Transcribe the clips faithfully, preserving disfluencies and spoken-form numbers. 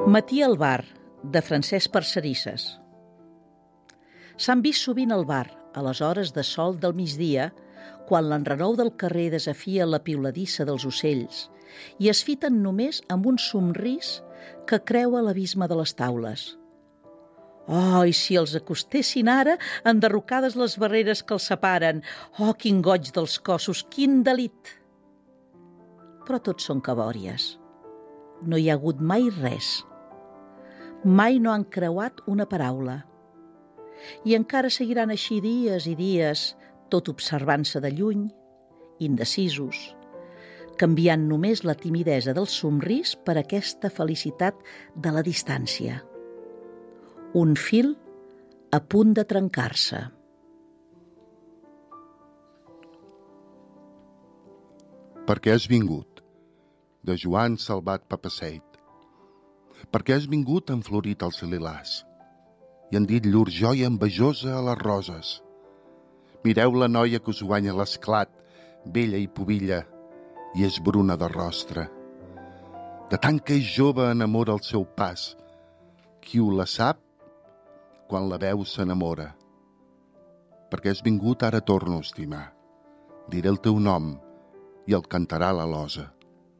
Matí al bar, de Francesc Parcerisses. S'han vist sovint al bar, a les hores de sol del migdia, quan l'enrenou del carrer desafia la piuladissa dels ocells i es fiten només amb un somrís que creua l'abisme de les taules. Oh, i si els acostessin ara, enderrocades les barreres que els separen! Oh, quin goig dels cossos, quin delit! Però tots són cabòries. No hi ha hagut mai res. Mai no han creuat una paraula. I encara seguiran així dies i dies, tot observant-se de lluny, indecisos, canviant només la timidesa del somrís per aquesta felicitat de la distància. Un fil a punt de trencar-se. Per què has vingut? De Joan Salvat Papasseit. Per què has vingut enflorit els lilàs? I han dit llur joia envejosa a les roses. Mireu la noia que us guanya l'esclat, vella i pubilla, i és bruna de rostre. De tant que és jove enamora el seu pas. Qui ho la sap, quan la veu s'enamora. Perquè has vingut ara torno a estimar. Diré el teu nom i el cantarà l'alosa.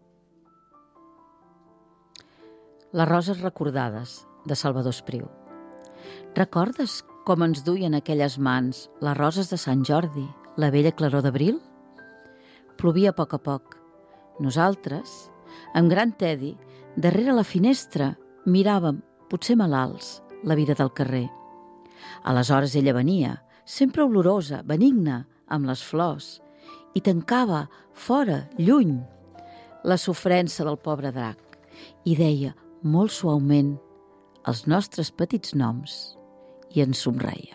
Les roses recordades, de Salvador Espriu. Recordes com ens duien aquelles mans les roses de Sant Jordi, la bella claror d'abril? Plovia a poc a poc. Nosaltres, amb gran tedi, darrere la finestra, miràvem, potser malalts, la vida del carrer. Aleshores ella venia, sempre olorosa, benigna, amb les flors, i tancava, fora, lluny, la sofrença del pobre drac, i deia, molt suaument, els nostres petits noms, i ens somreia.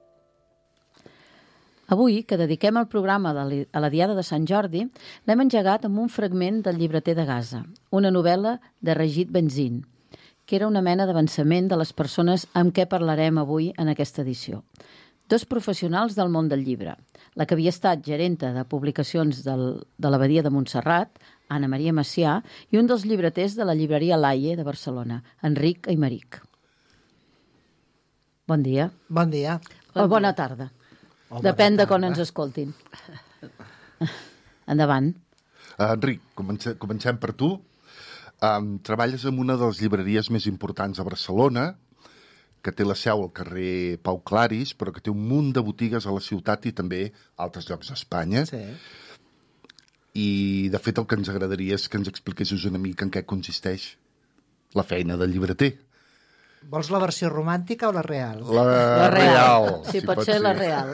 Avui, que dediquem el programa a la Diada de Sant Jordi, l'hem engegat amb un fragment del Llibreter de Gaza, una novel·la de Regit Benzin, que era una mena d'avançament de les persones amb què parlarem avui en aquesta edició. Dos professionals del món del llibre, la que havia estat gerenta de publicacions del, de l'Abadia de Montserrat, Anna Maria Macià, i un dels llibreters de la llibreria Laie de Barcelona, Enric Aymeric. Bon dia. Bon dia. O bona tarda. O Depèn bona de quan tarda. ens escoltin. Endavant. Uh, Enric, comencem, comencem per tu. Um, treballes en una de les llibreries més importants a Barcelona, que té la seu al carrer Pau Claris, però que té un munt de botigues a la ciutat i també a altres llocs d'Espanya. Sí. I, de fet, el que ens agradaria és que ens expliquessis una mica en què consisteix la feina del llibreter. Vols la versió romàntica o la real? La, La real. real. Sí, si pot, pot ser, ser la real.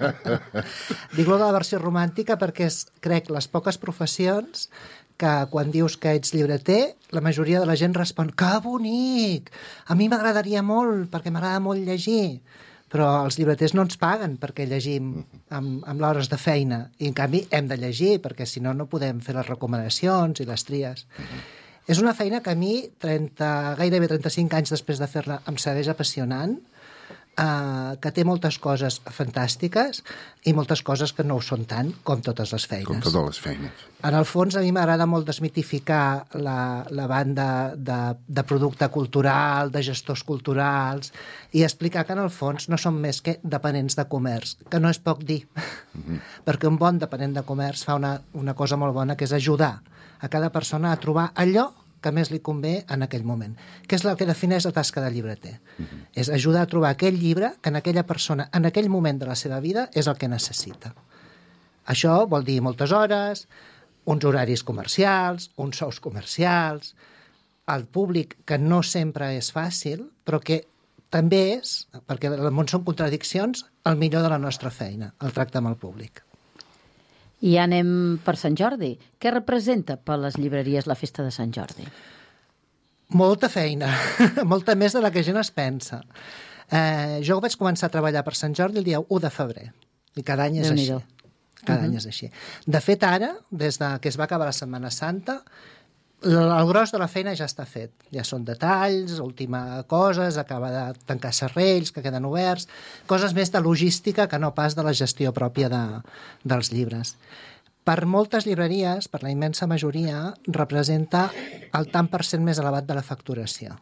Dic la de la versió romàntica perquè és, crec, les poques professions que quan dius que ets llibreter, la majoria de la gent respon que bonic! A mi m'agradaria molt, perquè m'agrada molt llegir. Però els llibreters no ens paguen perquè llegim amb, amb l'hores de feina. I, en canvi, hem de llegir, perquè si no, no podem fer les recomanacions i les tries. És una feina que a mi, trenta, gairebé trenta-cinc anys després de fer-la, em segueix apassionant, eh, que té moltes coses fantàstiques i moltes coses que no ho són tant, com totes les feines. Com totes les feines. En el fons, a mi m'agrada molt desmitificar la, la banda de, de producte cultural, de gestors culturals, i explicar que, en el fons, no són més que dependents de comerç, que no és poc dir, mm-hmm. perquè un bon dependent de comerç fa una, una cosa molt bona, que és ajudar a cada persona a trobar allò que més li convé en aquell moment, que és el que defineix la tasca de llibreter. Mm-hmm. És ajudar a trobar aquell llibre que en aquella persona, en aquell moment de la seva vida, és el que necessita. Això vol dir moltes hores, uns horaris comercials, uns sous comercials, el públic, que no sempre és fàcil, però que també és, perquè el món són contradiccions, el millor de la nostra feina, el tracte amb el públic. I ja anem per Sant Jordi. Què representa per les llibreries la festa de Sant Jordi? Molta feina, molta més de la que gent es pensa. Eh, jo vaig començar a treballar per Sant Jordi el dia u de febrer, i cada any és així. Cada uh-huh. any és així. De fet, ara, des de que es va acabar la Setmana Santa, el gros de la feina ja està fet. Ja són detalls, última coses, acaba de tancar serrells que queden oberts, coses més de logística que no pas de la gestió pròpia de, dels llibres. Per moltes llibreries, per la immensa majoria, representa el tant per cent més elevat de la facturació.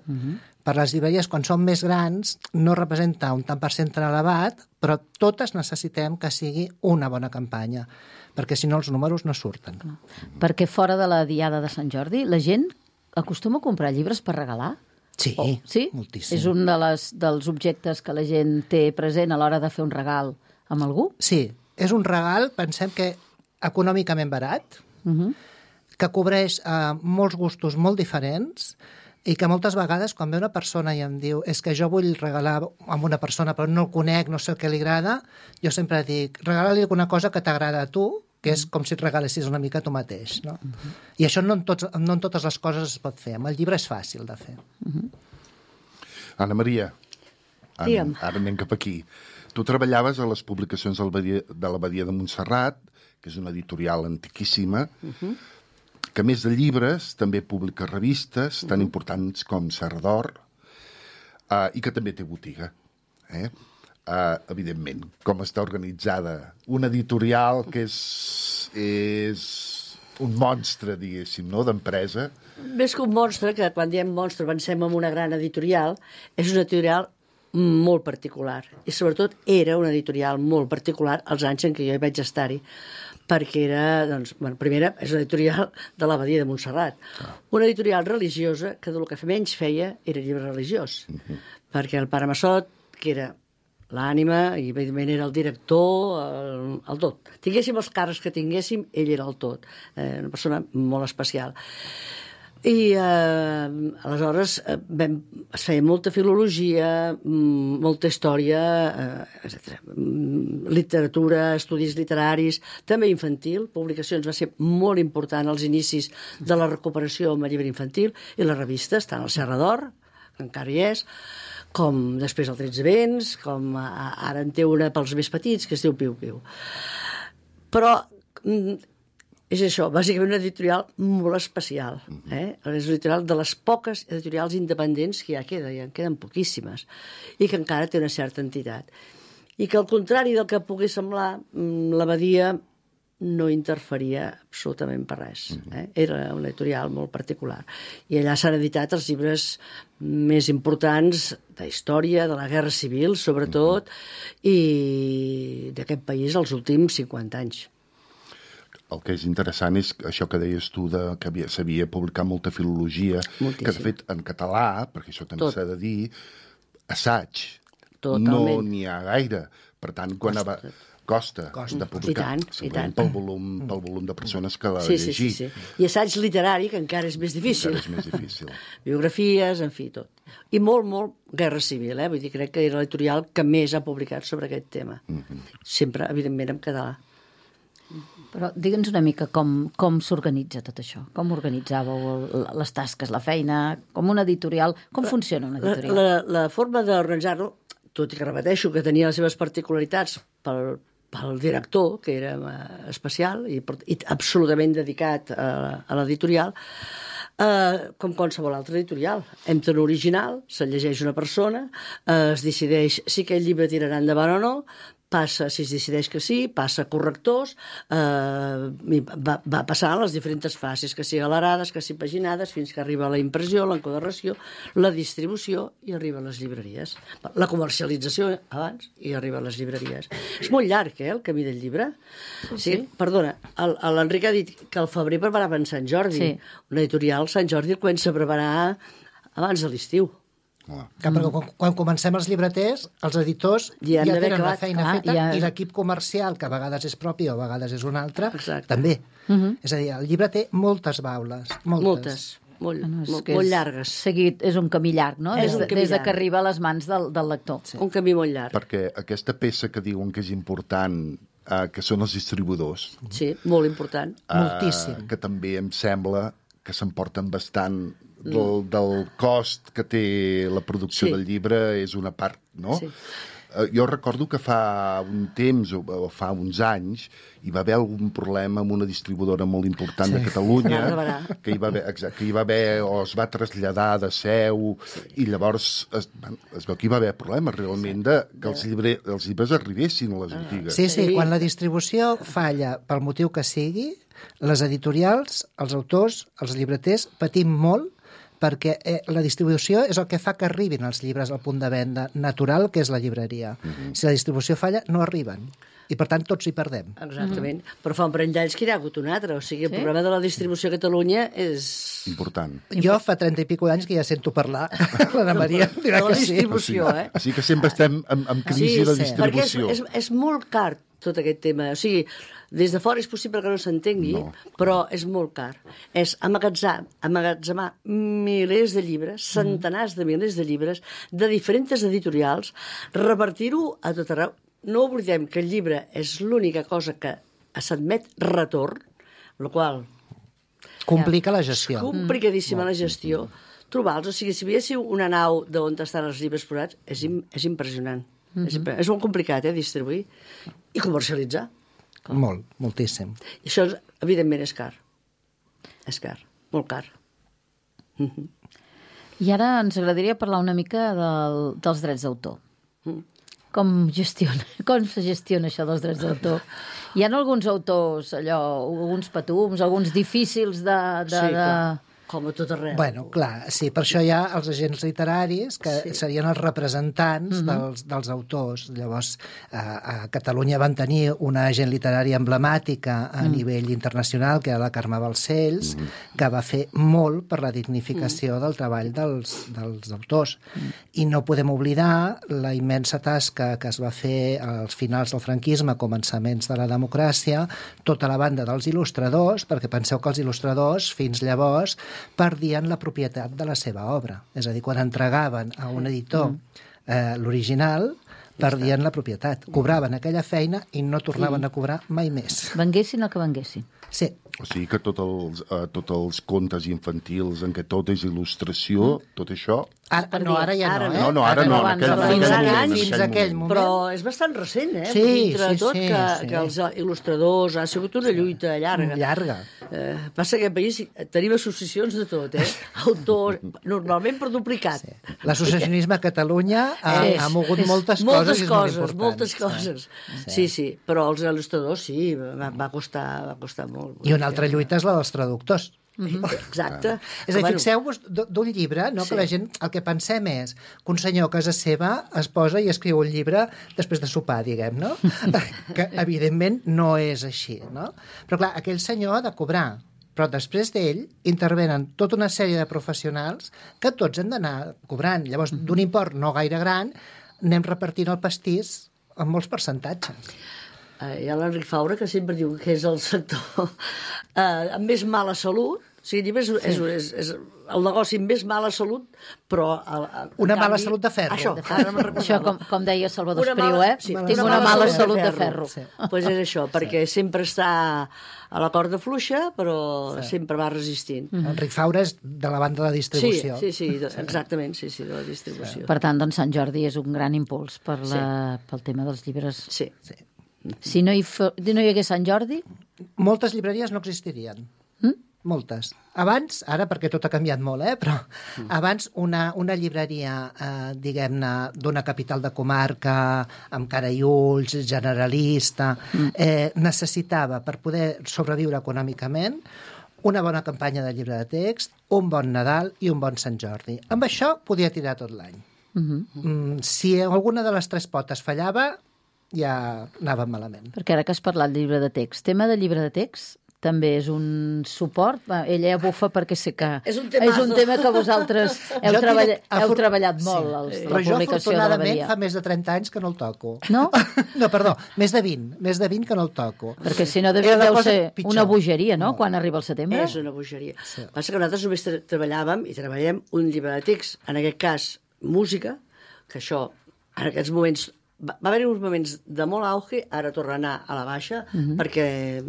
Uh-huh. Per les llibreries, quan són més grans, no representa un tant per cent tan elevat, però totes necessitem que sigui una bona campanya, perquè si no els números no surten. Uh-huh. Perquè fora de la Diada de Sant Jordi, la gent acostuma a comprar llibres per regalar? Sí, oh, sí? moltíssim. És un de les, dels objectes que la gent té present a l'hora de fer un regal amb algú? Sí, és un regal, pensem que econòmicament barat, Uh-huh. que cobreix eh, molts gustos molt diferents i que moltes vegades quan ve una persona i em diu és que jo vull regalar a una persona però no el conec, no sé el que li agrada, jo sempre dic, regala-li alguna cosa que t'agrada a tu, que és com si et regalessis una mica a tu mateix. No? Uh-huh. I això no en, tots, no en totes les coses es pot fer. Amb el llibre és fàcil de fer. Uh-huh. Anna Maria, Digue'm. ara anem cap aquí. Tu treballaves a les publicacions de l'Abadia de Montserrat, que és una editorial antiquíssima, uh-huh. que a més de llibres també publica revistes tan uh-huh. importants com Serra d'Or, uh, i que també té botiga. Eh? Uh, evidentment, com està organitzada una editorial que és, és un monstre, diguéssim, no?, d'empresa. Més que un monstre, que quan diem monstre pensem en una gran editorial, és una editorial molt particular. I sobretot era una editorial molt particular els anys en què jo hi vaig estar-hi, perquè era, doncs, bueno, primera, és una editorial de l'Abadia de Montserrat. Ah. Una editorial religiosa que del que menys feia era llibre religiós. Uh-huh. Perquè el pare Massot, que era l'ànima, i evidentment era el director, el, el tot. Tinguéssim els càrrecs que tinguéssim, ell era el tot. Eh, una persona molt especial. I eh, aleshores eh, vam, es feia molta filologia, molta història, eh, etcètera. Literatura, estudis literaris, també infantil. Publicacions va ser molt important als inicis de la recuperació amb el llibre infantil, i les revistes, tant el Serra d'Or, que encara hi és, com després el tretze Vents, com ara en té una pels més petits, que es diu Piu Piu. Però és això, bàsicament una editorial molt especial. Eh? És una editorial de les poques editorials independents que ja queda, ja en queden poquíssimes, i que encara té una certa entitat. I que, al contrari del que pugui semblar, l'Abadia no interferia absolutament per res. Eh? Era una editorial molt particular. I allà s'han editat els llibres més importants de història, de la Guerra Civil, sobretot, i d'aquest país els últims cinquanta anys. El que és interessant és això que deies tu, de, que s'havia publicat molta filologia, moltíssim. Que de fet en català, perquè això també s'ha de dir, assaig. Totalment. No n'hi ha gaire. Per tant, quan costa, va, costa, costa de publicar. I tant, i tant. Pel volum, pel volum de persones que l'ha sí, de sí, llegir. Sí, sí. I assaig literari, que encara és més difícil. Encara és més difícil. Biografies, en fi, tot. I molt, molt Guerra Civil, eh? Vull dir, crec que era l'editorial que més ha publicat sobre aquest tema. Mm-hmm. Sempre, evidentment, en català. Però digue'ns una mica com, com s'organitza tot això. Com organitzàveu les tasques, la feina, com una editorial? Com la, funciona una editorial? La, la, la forma d'organitzar-lo, tot i que repeteixo que tenia les seves particularitats pel, pel director, que era especial i, i absolutament dedicat a, a l'editorial, eh, com qualsevol altra editorial. Entra un original, se'l llegeix una persona, eh, es decideix si aquell llibre tirarà endavant o no, passa, si es decideix que sí, passa a correctors, eh, va, va passant les diferents fases, que sigui galerades, que sigui paginades, fins que arriba a la impressió, l'enquadernació, la distribució i arriba a les llibreries. La comercialització abans i arriba a les llibreries. És molt llarg, eh, el camí del llibre. Sí, sí. Perdona, l'Enric ha dit que el febrer preparava en Sant Jordi. Sí. Una editorial, Sant Jordi, el comença a preparar abans de l'estiu. Ah. Que, perquè quan, quan comencem els llibreters, els editors ja, ja tenen la feina ah, feta ja... i l'equip comercial, que a vegades és propi o a vegades és un altre, exacte. També. Uh-huh. És a dir, el llibre té moltes baules. Moltes. Moltes. Molt, no, molt, molt llargues. Seguit, és un camí llarg, no? És des, camí des de que arriba a les mans del, del lector. Sí. Un camí molt llarg. Perquè aquesta peça que diuen que és important, eh, que són els distribuïdors. Sí, molt important. Eh, Moltíssim. Que també em sembla que s'emporten bastant... Del, del cost que té la producció sí. del llibre és una part, no? Sí. Uh, jo recordo que fa un temps, o, o fa uns anys, hi va haver algun problema amb una distribuïdora molt important sí. de Catalunya, que hi, va haver, exacte, que hi va haver, o es va traslladar de seu, sí. i llavors es, es veu que hi va haver problemes realment de que els, llibre, els llibres arribessin a les botigues. Sí, sí, quan la distribució falla pel motiu que sigui, les editorials, els autors, els llibreters, patim molt, perquè eh, la distribució és el que fa que arribin els llibres al punt de venda natural, que és la llibreria. Mm-hmm. Si la distribució falla, no arriben. I, per tant, tots hi perdem. Exactament. Mm-hmm. Però fa un parell d'anys que n'hi ha hagut un altre. O sigui, el sí? problema de la distribució a Catalunya és... Important. Jo fa trenta i pico d'anys que ja sento parlar. L'Anna Maria dirà de la que sí. distribució, eh? O sigui que sempre estem en, en crisi sí, de sí. distribució. Perquè és, és, és molt car tot aquest tema. O sigui, des de fora és possible que no s'entengui, no. però és molt car. És amagatzar, amagatzemar milers de llibres, centenars de milers de llibres, de diferents editorials, repartir-ho a tot arreu. No oblidem que el llibre és l'única cosa que s'admet retorn, la qual... Complica la gestió. Complicadíssima mm. la gestió. Trobar-los, o sigui, si veiéssiu una nau d'on estan els llibres posats, és, im, és impressionant. Mm-hmm. és, impre... és molt complicat, eh, distribuir i comercialitzar. Molt, moltíssim. I això, evidentment, és car. És car, molt car. Mm-hmm. I ara ens agradaria parlar una mica del, dels drets d'autor. Mm. Com gestiona, com se gestiona això dels drets d'autor? Hi ha alguns autors, allò, alguns patums, alguns difícils de... de, sí, de... com a tot arreu. Bueno, clar, sí, per això hi ha els agents literaris, que sí. serien els representants mm-hmm. dels, dels autors. Llavors, a, a Catalunya van tenir una agent literària emblemàtica a mm. nivell internacional, que era la Carme Balcells, mm. que va fer molt per la dignificació mm. del treball dels, dels autors. Mm. I no podem oblidar la immensa tasca que es va fer als finals del franquisme, començaments de la democràcia, tota la banda dels il·lustradors, perquè penseu que els il·lustradors, fins llavors, perdien la propietat de la seva obra. És a dir, quan entregaven a un editor eh, l'original, perdien la propietat. Cobraven aquella feina i no tornaven a cobrar mai més. Venguessin el que venguessin. Sí. O sigui que tots els, uh, tots els contes infantils en què tot és il·lustració, mm. tot això... Ara, no, ara ja ara no, eh? No, no, ara no. Abans, Aquell, abans, aquell abans, moment, fins aquell aquell moment. moment. Però és bastant recent, eh? Sí, Dintre sí, tot sí, que, sí. que els il·lustradors ha sigut una lluita llarga. Llarga. Eh, passa que aquest país tenim associacions de tot, eh? Autors, normalment per duplicat. Sí. L'associacionisme a Catalunya ha, és, ha mogut és, moltes, moltes coses, coses, molt moltes coses. Sí. sí, sí, però els il·lustradors sí, va, va, costar, va costar molt. I una altra lluita és la dels traductors. Mm-hmm. Exacte. Ah. És a dir, bueno, fixeu-vos d'un llibre, no? Sí. Que la gent, el que pensem és que un senyor a casa seva es posa i escriu un llibre després de sopar, diguem, no? Que evidentment no és així, no? Però clar, aquell senyor ha de cobrar, però després d'ell intervenen tota una sèrie de professionals que tots han d'anar cobrant. Llavors, d'un import no gaire gran, anem repartint el pastís amb molts percentatges. Uh, hi ha l'Enric Faura, que sempre diu que és el sector uh, amb més mala salut. O sigui, el llibre és, sí. és, és, és el negoci amb més mala salut, però... A, a, una canvi, mala salut de ferro. Això, ara me'n recordava. Això com, com deia Salvador una Espriu, mala, eh? Sí, Tinc una, una mala salut de ferro. Doncs sí. pues és això, perquè sí. sempre està a la corda fluixa, però sí. sempre va resistint. Mm-hmm. Enric Faura és de la banda de distribució. Sí, sí, sí, exactament, sí, sí, de la distribució. Sí. Per tant, doncs, Sant Jordi és un gran impuls per la, sí. pel tema dels llibres. Sí. sí. Si no hi, fa, no hi hagués Sant Jordi... Moltes llibreries no existirien. Mm? Moltes. Abans, ara perquè tot ha canviat molt, eh? però mm. abans una, una llibreria, eh, diguem-ne, d'una capital de comarca, amb cara i ulls, generalista, mm. eh, necessitava, per poder sobreviure econòmicament, una bona campanya de llibre de text, un bon Nadal i un bon Sant Jordi. Amb això podia tirar tot l'any. Mm-hmm. Mm, si alguna de les tres potes fallava, ja anava malament. Perquè ara que has parlat de llibre de text, tema de llibre de text també és un suport? Ella bufa perquè sé que és un, és un tema que vosaltres heu, treballa, heu afor... treballat molt, sí. els, la Però publicació de la Badia. Però jo, afortunadament, fa més de trenta anys que no el toco. No? No, perdó, més de vint. Més de vint que no el toco. Perquè si no devia deu ser pitjor. Una bogeria, no?, no, quan arriba el setembre. És una bogeria. Sí. Passa que nosaltres només tre treballàvem i treballem un llibre de text, en aquest cas, música, que això, en aquests moments... Va haver-hi uns moments de molt auge, ara torna a anar a la baixa, uh-huh. perquè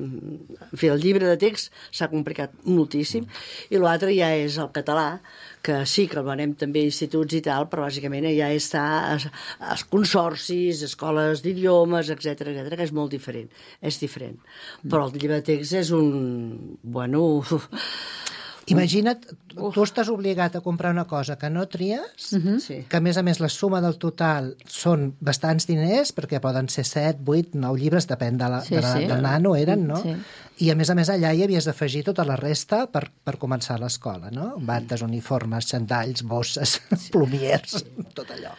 en fi, el llibre de text s'ha complicat moltíssim, i l'altre ja és el català, que sí que el venem també a instituts i tal, però bàsicament ja està als consorcis, escoles d'idiomes, etcètera, etcètera, que és molt diferent. És diferent. Però el llibre de text és un... bueno... Imagina't, Uf. tu estàs obligat a comprar una cosa que no tries, uh -huh. Sí. que a més a més la suma del total són bastants diners, perquè poden ser set, vuit, nou llibres, depèn de la, sí, de la, sí. del nano, eren, no? Sí. I a més a més allà hi havies d'afegir tota la resta per, per començar l'escola, no? Bandes, uniformes, xandalls, bosses, sí. plumiers, sí. tot allò.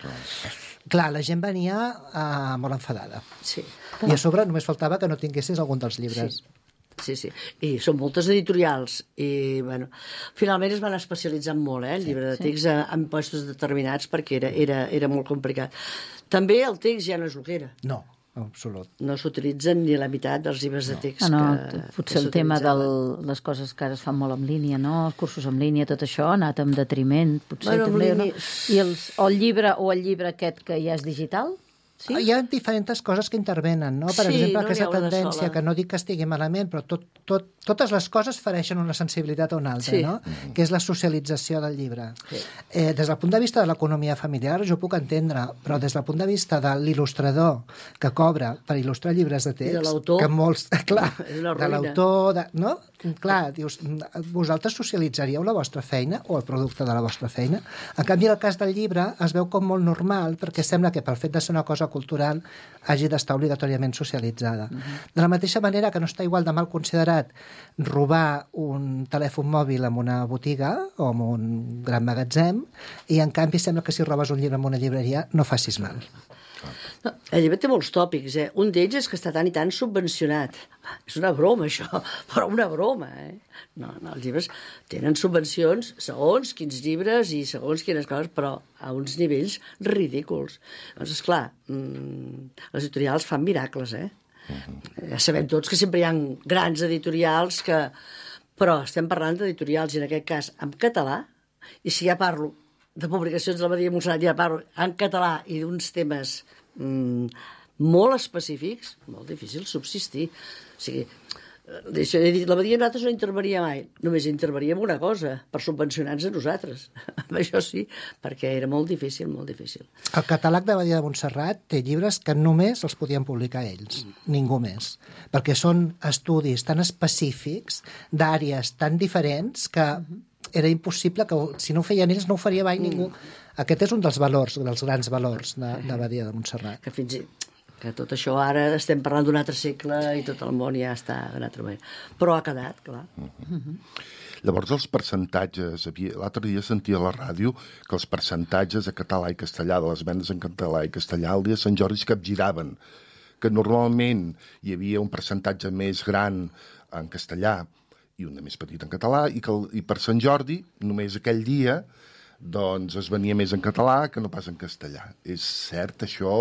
Clar, la gent venia uh, molt enfadada. Sí. I a sobre només faltava que no tinguessis algun dels llibres. Sí. Sí, sí. I són moltes editorials. I, bueno, finalment es van especialitzar molt, eh, el llibre de text, sí. en puestos determinats, perquè era, era, era molt complicat. També el text ja no és el que era. No, en absolut. No s'utilitzen ni la meitat dels llibres de text ah, no, que, potser que el tema de les coses que ara es fan molt en línia, no? Els cursos en línia, tot això ha anat en detriment, potser bueno, també, línia... no? I els, o el llibre o el llibre aquest que ja és digital? Sí? Hi ha diferents coses que intervenen, no? Per sí, exemple, no aquesta tendència, que no dic que estigui malament, però tot, tot, totes les coses fereixen una sensibilitat o una altra, sí. no? Mm-hmm. Que és la socialització del llibre. Sí. Eh, des del punt de vista de l'economia familiar, jo puc entendre, però des del punt de vista de l'il·lustrador que cobra per il·lustrar llibres de text... I de l'autor. Que molts, clar, és una de l'autor, de, no? Clar, dius, vosaltres socialitzaríeu la vostra feina o el producte de la vostra feina? En canvi, el cas del llibre es veu com molt normal, perquè sembla que pel fet de ser una cosa cultural hagi d'estar obligatòriament socialitzada. Uh-huh. De la mateixa manera que no està igual de mal considerat robar un telèfon mòbil en una botiga o en un gran magatzem, i en canvi sembla que si robes un llibre en una llibreria no facis mal. No, el llibre té molts tòpics, eh? Un d'ells és que està tan i tan subvencionat. És una broma, això, però una broma, eh? No, no, els llibres tenen subvencions segons quins llibres i segons quines coses, però a uns nivells ridículs. Doncs, esclar, mmm, les editorials fan miracles, eh? Uh-huh. Ja sabem tots que sempre hi ha grans editorials que... Però estem parlant d'editorials, i en aquest cas en català, i si ja parlo de publicacions de la Badia de Montserrat, ja parlo en català i d'uns temes mm, molt específics, molt difícil subsistir. O sigui, això he dit, la Badia nosaltres no intervenia mai, només interveníem una cosa, per subvencionar-nos a nosaltres. Això sí, perquè era molt difícil, molt difícil. El catàleg de Badia de Montserrat té llibres que només els podien publicar ells, mm. ningú més, perquè són estudis tan específics, d'àrees tan diferents, que mm-hmm. era impossible que, si no ho feien ells, no ho faria mai mm. ningú. Aquest és un dels valors, dels grans valors de, de Badia de Montserrat. Que fins i que tot això ara estem parlant d'un altre segle i tot el món ja està d'una altra manera. Però ha quedat, clar. Mm-hmm. Mm-hmm. Llavors els percentatges, l'altre dia sentia a la ràdio que els percentatges de català i castellà, de les vendes en català i castellà, el dia de Sant Jordi es capgiraven, que normalment hi havia un percentatge més gran en castellà i un de més petit en català, i que i per Sant Jordi, només aquell dia, doncs es venia més en català que no pas en castellà. És cert això?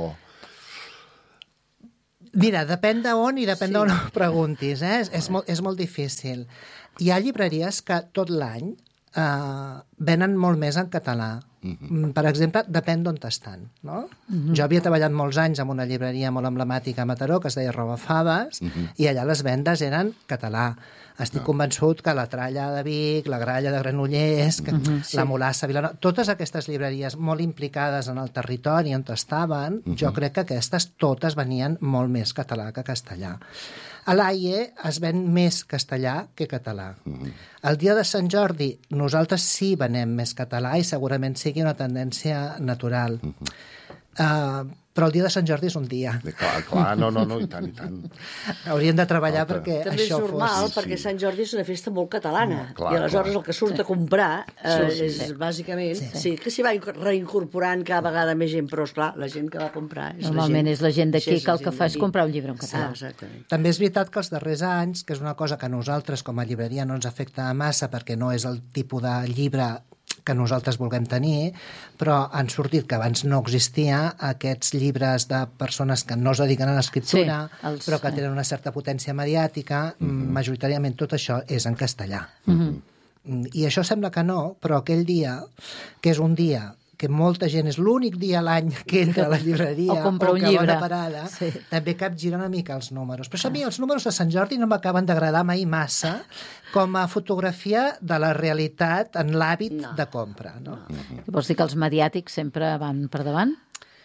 Mira, depèn d'on i depèn sí. d'on ho preguntis, eh? És, és, molt, és molt difícil. Hi ha llibreries que tot l'any eh, venen molt més en català. Uh-huh. Per exemple, depèn d'on estan, no? Uh-huh. Jo havia treballat molts anys en una llibreria molt emblemàtica a Mataró, que es deia Roba Faves, uh-huh. i allà les vendes eren català. Estic no. convençut que la Tralla de Vic, la Gralla de Granollers, que uh-huh. la Molassa, Vilanova, totes aquestes llibreries molt implicades en el territori on estaven, uh-huh. jo crec que aquestes totes venien molt més català que castellà. A l'A I E es ven més castellà que català. Uh-huh. El dia de Sant Jordi nosaltres sí venem més català i segurament sigui una tendència natural. Uh-huh. Uh, però el dia de Sant Jordi és un dia. De clar, clar, no, no, no, i tant, i tant. Hauríem de treballar Alta. perquè també això és normal, fos... perquè Sant Jordi és una festa molt catalana, no, clar, i aleshores clar. el que surt a comprar eh, Sí, sí, és sí. bàsicament... Sí, Sí, sí. que s'hi va reincorporant cada vegada més gent, però esclar, la gent que va comprar és Normalment la gent, és la gent d'aquí és que la el que gent fa és d'aquí. comprar un llibre en català. Ah, exactament. També és veritat que els darrers anys, que és una cosa que a nosaltres com a llibreria no ens afecta massa perquè no és el tipus de llibre que nosaltres vulguem tenir, però han sortit, que abans no existia, aquests llibres de persones que no es dediquen a l'escriptura, Sí, els- però que tenen una certa potència mediàtica, mm-hmm. majoritàriament tot això és en castellà. Mm-hmm. I això sembla que no, però aquell dia, que és un dia que molta gent, és l'únic dia a l'any que entra a la llibreria o compra o un que llibre. va de parada, Sí. també capgira una mica els números. Però això a mi els números de Sant Jordi no m'acaben d'agradar mai massa com a fotografia de la realitat en l'hàbit No. de compra. No? Vols dir que els mediàtics sempre van per davant?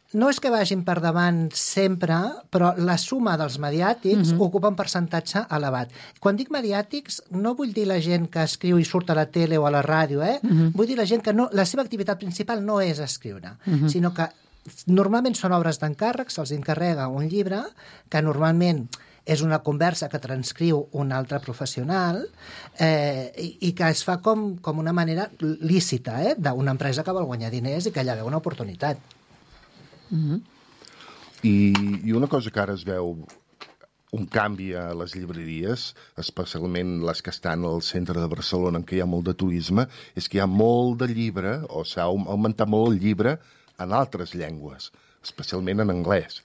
no és que vagin per davant sempre, però la suma dels mediàtics mm-hmm. ocupa un percentatge elevat. Quan dic mediàtics, no vull dir la gent que escriu i surt a la tele o a la ràdio, eh? Mm-hmm. Vull dir la gent que no, la seva activitat principal no és escriure, mm-hmm. sinó que normalment són obres d'encàrrec, se'ls encarrega un llibre, que normalment és una conversa que transcriu un altre professional eh, i, i que es fa com, com una manera lícita, eh? D'una empresa que vol guanyar diners i que allà veu una oportunitat. Mm-hmm. I, I una cosa que ara es veu un canvi a les llibreries, especialment les que estan al centre de Barcelona, en què hi ha molt de turisme, és que hi ha molt de llibre, o s'ha augmentat molt el llibre en altres llengües, especialment en anglès.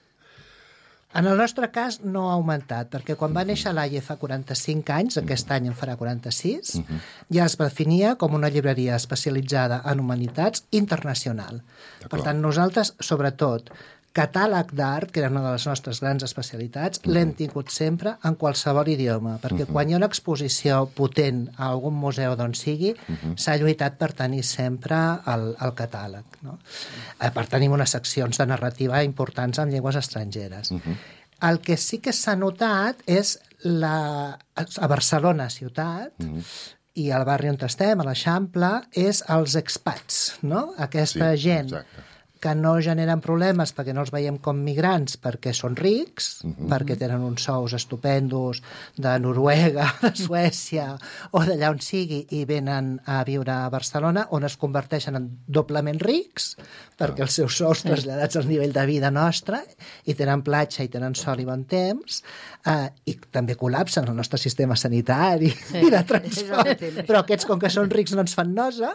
En el nostre cas no ha augmentat, perquè quan va néixer l'A I E fa quaranta-cinc anys, aquest any en farà quaranta-sis, uh-huh. ja es definia com una llibreria especialitzada en humanitats internacional. Per tant, nosaltres, sobretot, catàleg d'art, que era una de les nostres grans especialitats, uh-huh. l'hem tingut sempre en qualsevol idioma, perquè uh-huh. quan hi ha una exposició potent a algun museu d'on sigui, uh-huh. s'ha lluitat per tenir sempre el, el catàleg. No? Eh, per tenir unes seccions de narrativa importants en llengües estrangeres. Uh-huh. El que sí que s'ha notat és la, a Barcelona ciutat, uh-huh. i al barri on estem, a l'Eixample, és els expats, no? Aquesta sí, gent exacte. Que no generen problemes perquè no els veiem com migrants, perquè són rics, uh-huh. perquè tenen uns sous estupendos de Noruega, de Suècia o d'allà on sigui, i venen a viure a Barcelona, on es converteixen en doblement rics, perquè els seus sous sí. traslladats al nivell de vida nostre, i tenen platja i tenen sol i bon temps, eh, i també col·lapsen el nostre sistema sanitari sí. i de transport. Però aquests, com que són rics, no ens fan nosa.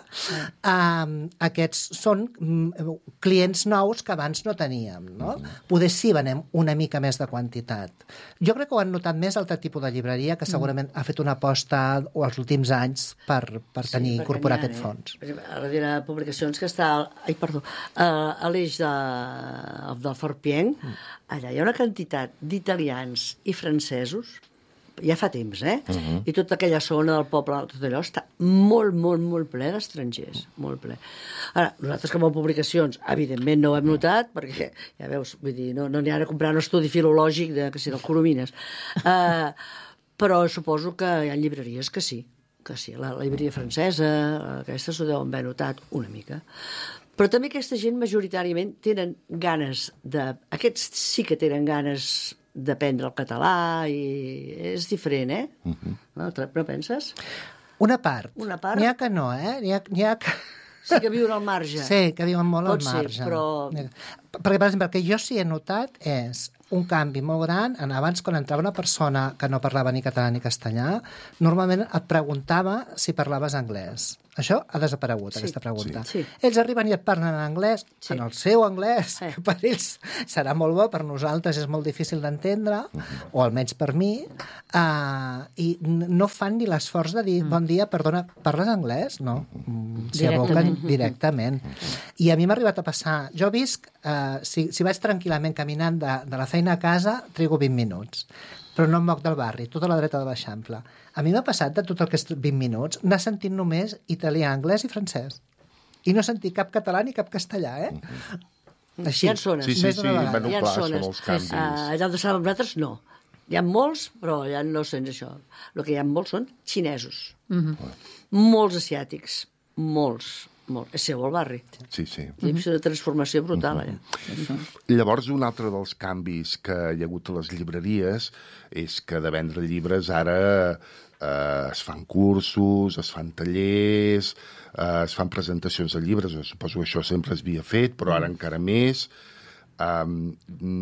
Eh, aquests són mm, clients nous que abans no teníem, no? Mm. Poder sí venem una mica més de quantitat. Jo crec que ho han notat més altre tipus de llibreria, que segurament mm. ha fet una aposta o els últims anys per, per sí, tenir, incorporar aquest eh? fons. Per exemple, a la de publicacions que està, ai, perdó, uh, a l'eix de, del Fort Pienc, mm. allà hi ha una quantitat d'italians i francesos, ja fa temps, eh? Uh-huh. I tota aquella zona del poble, tot allò, està molt, molt, molt ple d'estrangers, molt ple. Ara, nosaltres com a publicacions, evidentment no ho hem notat, perquè, ja veus, vull dir, no n'hi no ha de comprar un estudi filològic de, que si, del Coromines. Uh, però suposo que hi ha llibreries que sí, que sí, la, la llibreria francesa, aquestes ho deuen haver notat una mica. Però també aquesta gent majoritàriament tenen ganes de... Aquests sí que tenen ganes d'aprendre el català i és diferent, eh? Uh-huh. No, no penses? Una part. Una part? N'hi ha que no, eh? N'hi ha, n'hi ha que... Sí que viuen al marge. Sí, que viuen molt Pot al marge. Ser, però... Perquè, per exemple, el que jo sí he notat és un canvi molt gran. Abans, quan entrava una persona que no parlava ni català ni castellà, normalment et preguntava si parlaves anglès. Això ha desaparegut, sí, aquesta pregunta. Sí, sí. Ells arriben i et parlen en anglès, sí. en el seu anglès, sí. que per ells serà molt bo, per nosaltres és molt difícil d'entendre, uh-huh. o almenys per mi, uh, i no fan ni l'esforç de dir, uh-huh. bon dia, perdona, parles anglès? No. Uh-huh. S'hi aboquen directament. Uh-huh. I a mi m'ha arribat a passar... Jo visc, uh, si, si vaig tranquil·lament caminant de, de la feina a casa, trigo vint minuts. Però no em moc del barri, tota la dreta de l'Eixample. A mi m'ha passat de tot el que és vint minuts anar sentint només italià, anglès i francès. I no sentir cap català ni cap castellà, eh? Uh-huh. Així, hi ha zones. Sí, sí, sí, bueno, hi ha clar, zones. són els canvis. Uh, allà on estàvem nosaltres, no. Hi ha molts, però ja no sents això. El que hi ha molts són xinesos. Uh-huh. Molts asiàtics. Molts. Molt. És seu al barri. Sí, sí. Hi ha una transformació brutal, allà. Uh-huh. Llavors, un altre dels canvis que hi ha hagut a les llibreries és que de vendre llibres ara eh, es fan cursos, es fan tallers, eh, es fan presentacions de llibres. Jo suposo que això sempre es havia fet, però ara encara més. Um,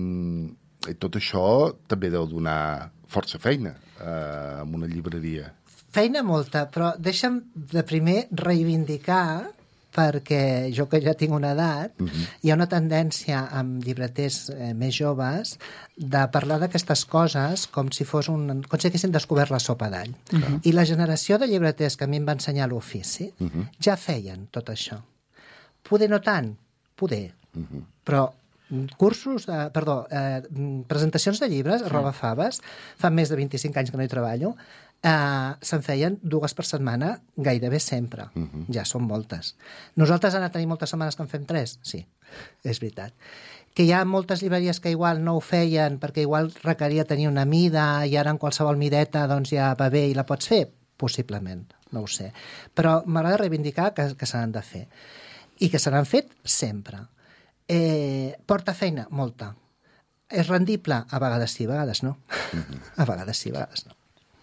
mm, tot això també deu donar força feina eh, en una llibreria. Feina molta, però deixa'm de primer reivindicar, perquè jo que ja tinc una edat, uh-huh. hi ha una tendència amb llibreters eh, més joves de parlar d'aquestes coses com si fos un, com si haguessin descobert la sopa d'all. Uh-huh. I la generació de llibreters que a mi em va ensenyar l'ofici uh-huh. ja feien tot això. Poder no tant, poder, uh-huh. però cursos, de, perdó, eh, presentacions de llibres, sí. arroba faves, fa més de vint-i-cinc anys que no hi treballo, Uh, se'n feien dues per setmana gairebé sempre. Uh-huh. Ja són moltes. Nosaltres ara tenim moltes setmanes que en fem tres? Sí, és veritat. Que hi ha moltes llibreries que igual no ho feien perquè igual requeria tenir una mida i ara en qualsevol mideta doncs ja va bé i la pots fer? Possiblement, no ho sé. Però m'agrada reivindicar que, que se n'han de fer. I que se n'han fet sempre. Eh, porta feina? Molta. És rendible? A vegades sí, a vegades no. Uh-huh. A vegades sí, a vegades no.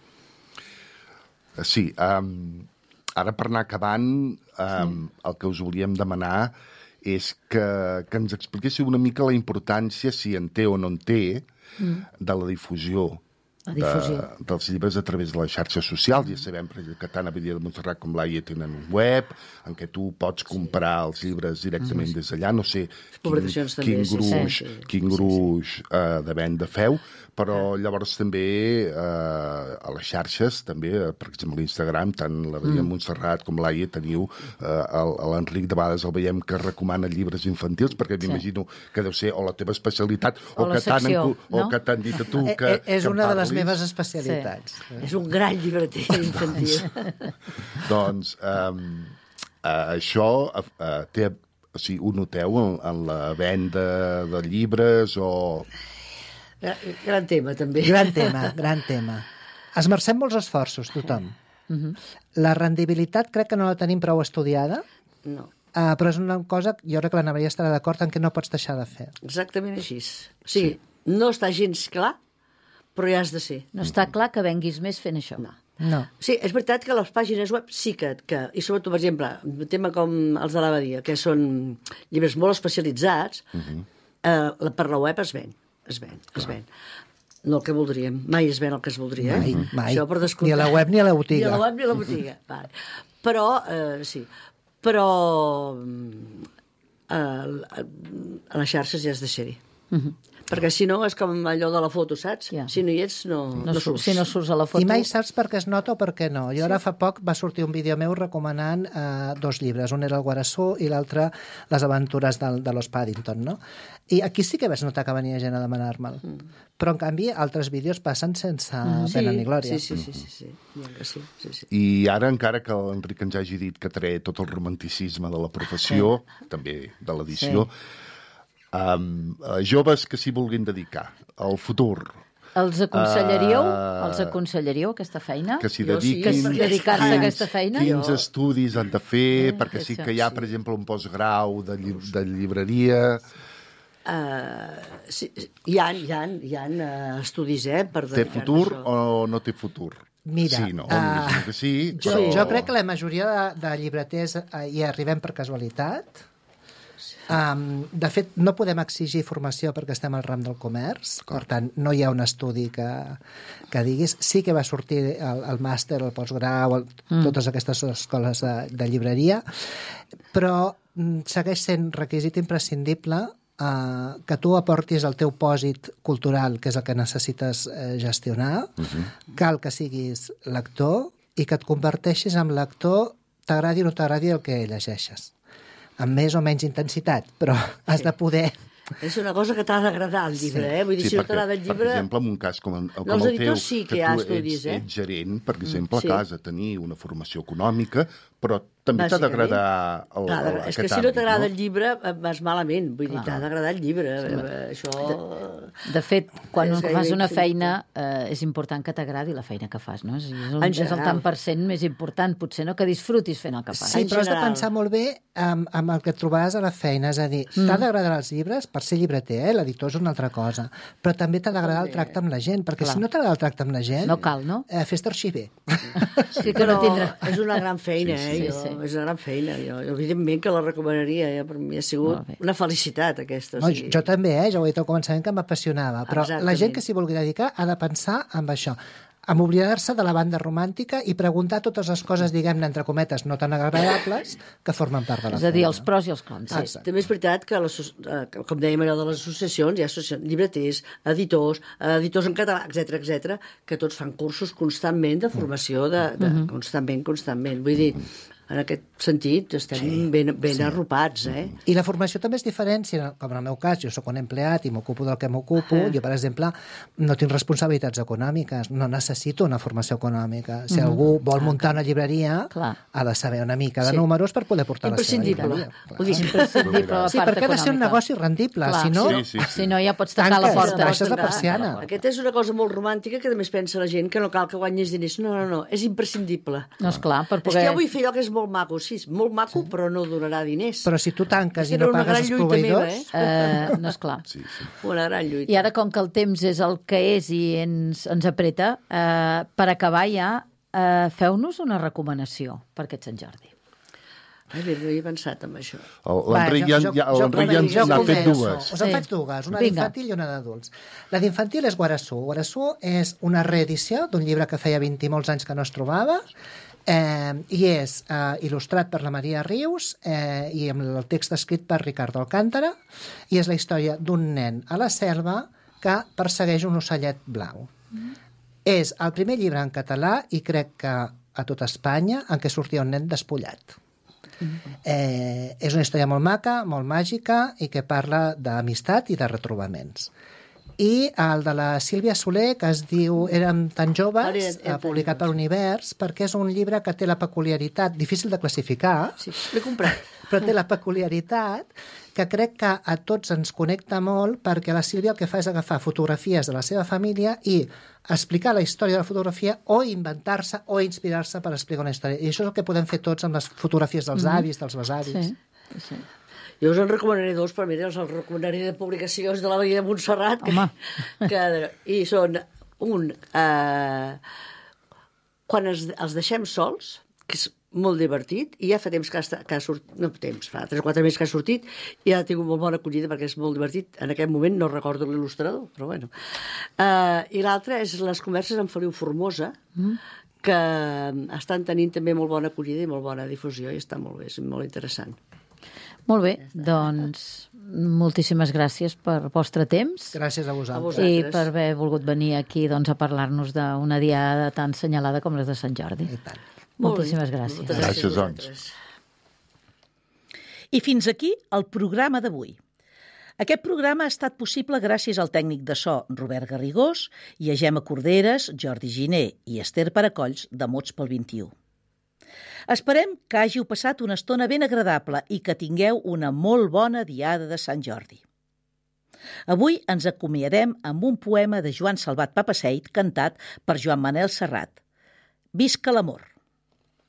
Sí, um, ara per anar acabant, um, sí. el que us volíem demanar és que, que ens expliquéssiu una mica la importància, si en té o no en té, mm. de la difusió, la difusió. De, dels llibres a través de les xarxes socials. Mm. Ja sabem que tant Abadia de Montserrat com l'A I A tenen un web en què tu pots comprar sí. els llibres directament mm. des d'allà. No sé quin, quin gruix, sí, sí. quin gruix sí, sí. Uh, de venda feu, però ah. llavors també uh, a les xarxes, també, uh, per exemple, a l'Instagram, tant l'Abadia mm. Montserrat com l'A I A teniu uh, l'Enric, de vegades el veiem que recomana llibres infantils, perquè m'imagino sí. que deu ser o la teva especialitat o, o que t'han no? dit a tu que, eh, eh, és que una de les meves especialitats. Sí. És un gran llibreter infantil. Doncs um, uh, això uh, té, o sigui, ho noteu en, en la venda de llibres o... Gran tema, també. Gran tema, gran tema. Esmercem molts esforços, tothom. Uh-huh. La rendibilitat crec que no la tenim prou estudiada. No. Uh, però és una cosa, jo crec que la Maria estarà d'acord en què no pots deixar de fer. Exactament així. O sigui, sí. no està gens clar, però ja has de ser. No està clar que venguis més fent això. No. No. Sí, és veritat que les pàgines web sí que, que i sobretot, per exemple, un tema com els de l'Abadia, que són llibres molt especialitzats, uh-huh. eh, per la web es ven. Es ven, Clar. es ven. No el que voldríem. Mai es ven el que es voldria. Mai, eh? mai. Això per descomptat. Ni a la web ni a la botiga. Ni a la web ni a la botiga. Vale. Però, eh, sí, però eh, a les xarxes ja has de ser-hi. Uh-huh. Perquè si no és com allò de la foto, saps? Yeah. Si no hi ets, no, no, no surts. Si no surts a la foto... I mai saps per què es nota o per què no. Jo ara sí. fa poc va sortir un vídeo meu recomanant eh, dos llibres. Un era el Guarassó i l'altre Les aventures del, de l'Os Paddington, no? I aquí sí que vas notar que venia gent a demanar-me'l. Mm. Però, en canvi, altres vídeos passen sense mm. pena sí, ni glòria. Sí, sí, sí. sí, sí. sí. sí, sí, sí. I ara, encara que l'Enric ens hagi dit que tre tot el romanticisme de la professió, sí. també de l'edició, sí. Um, uh, joves que s'hi vulguin dedicar al futur. Els aconsellaríeu, uh, els aconsellaríeu aquesta feina? Que s'hi dediquin. Sí, que dedicar-se a aquesta feina? Quins jo... estudis han de fer, eh, perquè sí que hi ha, per exemple, un postgrau de, lli de llibreria... Uh, sí, hi ha, hi ha, hi ha uh, estudis, eh, per dedicar-se. Té futur o no té futur? Mira, sí, no, uh, que sí, jo, però... jo crec que la majoria de, de llibreters uh, hi arribem per casualitat. Um, de fet, no podem exigir formació perquè estem al ram del comerç, per tant, no hi ha un estudi que, que diguis. Sí que va sortir el, el màster, el postgrau, el, mm. totes aquestes escoles de, de llibreria, però mm, segueix sent requisit imprescindible uh, que tu aportis el teu pòsit cultural, que és el que necessites uh, gestionar. Uh-huh. Cal que siguis lector i que et converteixis en lector, t'agradi o no t'agradi el que llegeixes. Amb més o menys intensitat, però has sí. de poder... És una cosa que t'ha d'agradar el llibre, sí. eh? Vull dir, sí, si perquè, no t'agrada el llibre... Per exemple, en un cas com, com no, el teu, sí que, que tu estudis, ets, eh? ets gerent, per exemple, sí. que has de tenir una formació econòmica, però també t'ha d'agradar el, Clar, el, és que si no t'agrada no? el llibre, vas malament. Vull dir, t'ha d'agradar el llibre. Sí. Això... De, de fet, quan fas una feina, eh, és important que t'agradi la feina que fas, no? És, un, és el tant per cent més important, potser, no? Que disfrutis fent el que fas. Sí, però has de pensar molt bé amb, amb el que et trobaràs a la feina. És a dir, mm. t'ha d'agradar els llibres per ser llibreter, eh? L'editor és una altra cosa. Però també t'ha d'agradar el tracte amb la gent, perquè Clar. si no t'agrada el tracte amb la gent... No cal, no? Eh, fes-te arxiver. Sí, que no tindrà. És una gran feina, sí, sí, eh? Jo, sí. És una gran feina. Jo, evidentment que la recomanaria, eh? Per mi ha sigut una felicitat aquesta. O sigui... no, jo també, eh? Ja ho he dit al començament que m'apassionava, però Exactament. la gent que s'hi vulgui dedicar ha de pensar en això, amb oblidar-se de la banda romàntica i preguntar totes les coses, diguem-ne, entre cometes, no tan agradables, que formen part de la feina. És a dir, feina. els pros i els cons. Sí. També és veritat que, les, com dèiem allò de les associacions, hi ha associacions, llibreters, editors, editors en català, etcètera, etcètera, que tots fan cursos constantment de formació, de, de, mm-hmm. constantment, constantment. Vull dir, en aquest sentit estem sí, ben, ben sí. arropats, eh? I la formació també es diferencia, com en el meu cas, jo sóc un empleat i m'ocupo del que m'ocupo, uh -huh. jo, per exemple, no tinc responsabilitats econòmiques, no necessito una formació econòmica. Si uh -huh. algú vol muntar una llibreria, clar. ha de saber una mica de sí. números per poder portar la seva llibreria. Imprescindible. Sí, perquè ha de ser un negoci rendible, clar. si no... Sí, sí, sí. Si no, ja pots tancar la porta. Baixes la persiana. Aquesta és una cosa molt romàntica que també es pensa la gent, que no cal que guanyis diners. No, no, no, és imprescindible. No, esclar, per poder... És que jo vull fer allò que és molt maco, sí, molt maco, sí. però no donarà diners. Però si tu tanques i no pagues els proveïdors... Meva, eh? Uh, no, esclar. Sí, sí. Una gran lluita. I ara, com que el temps és el que és i ens, ens apreta, eh, per acabar ja, eh, feu-nos una recomanació per aquest Sant Jordi. Ai, bé, no hi he pensat en això. L'Enric ja, ja, ja n'ha fet dues. Us en faig dues, una d'infantil i una d'adults. La d'infantil és Guarassú. Guarassú és una reedició d'un llibre que feia vint i molts anys que no es trobava, eh, i és eh, il·lustrat per la Maria Rius eh, i amb el text escrit per Ricardo Alcántara, i és la història d'un nen a la selva que persegueix un ocellet blau. Mm. És el primer llibre en català, i crec que a tot Espanya, en què sortia un nen despullat. Eh, és una història molt maca, molt màgica, i que parla d'amistat i de retrobaments. I el de la Sílvia Soler, que es diu Érem tan joves, ha publicat per l'Univers, perquè és un llibre que té la peculiaritat, difícil de classificar, sí, l'he comprat, però té la peculiaritat que crec que a tots ens connecta molt, perquè la Sílvia el que fa és agafar fotografies de la seva família i explicar la història de la fotografia, o inventar-se o inspirar-se per explicar una història. I això és el que podem fer tots amb les fotografies dels avis, dels besavis. Sí, sí. Jo us en recomanaré dos, però mira, us en recomanaré de publicacions de la Veïna de Montserrat, que, que, i són un, eh, quan els, els deixem sols, que és molt divertit, i ja fa temps que ha, que ha sortit, no temps, fa tres o quatre mesos que ha sortit, i ha tingut molt bona acollida perquè és molt divertit. En aquest moment no recordo l'il·lustrador, però bueno. Uh, I l'altre és Les converses amb Feliu Formosa, mm. que estan tenint també molt bona acollida i molt bona difusió, i està molt bé, és molt interessant. Molt bé, doncs moltíssimes gràcies per vostre temps. Gràcies a vosaltres. I per haver volgut venir aquí doncs, a parlar-nos d'una diada tan senyalada com les de Sant Jordi. I tant. Moltíssimes gràcies. Moltes gràcies, doncs. I fins aquí el programa d'avui. Aquest programa ha estat possible gràcies al tècnic de so Robert Garrigós i a Gemma Corderes, Jordi Giner i Esther Paracolls de Mots pel vint-i-u. Esperem que hàgiu passat una estona ben agradable i que tingueu una molt bona diada de Sant Jordi. Avui ens acomiadem amb un poema de Joan Salvat Papasseit cantat per Joan Manel Serrat. Visca l'amor!